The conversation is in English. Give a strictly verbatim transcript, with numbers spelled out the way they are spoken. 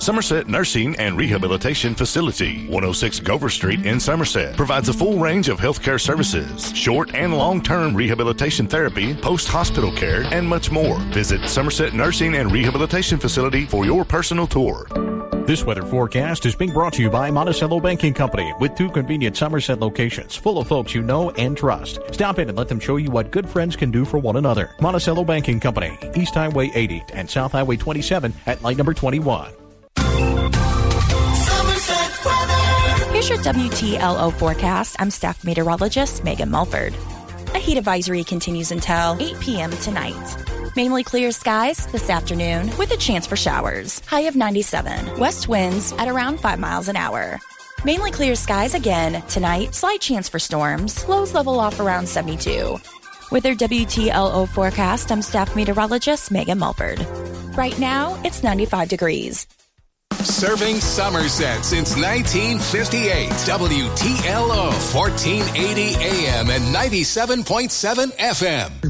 Somerset Nursing and Rehabilitation Facility, one oh six Gover Street in Somerset, provides a full range of healthcare services, short and long-term rehabilitation therapy, post-hospital care, and much more. Visit Somerset Nursing and Rehabilitation Facility for your personal tour. This weather forecast is being brought to you by Monticello Banking Company, with two convenient Somerset locations full of folks you know and trust. Stop in and let them show you what good friends can do for one another. Monticello Banking Company, East Highway eighty and South Highway twenty-seven at light number twenty-one. Here's your W T L O forecast. I'm staff meteorologist Megan Mulford. A heat advisory continues until eight p.m. tonight. Mainly clear skies this afternoon with a chance for showers. High of ninety-seven. West winds at around five miles an hour. Mainly clear skies again tonight. Slight chance for storms. Lows level off around seventy-two. With their W T L O forecast, I'm staff meteorologist Megan Mulford. Right now, it's ninety-five degrees. Serving Somerset since nineteen fifty-eight. W T L O, fourteen eighty A M and ninety-seven point seven F M.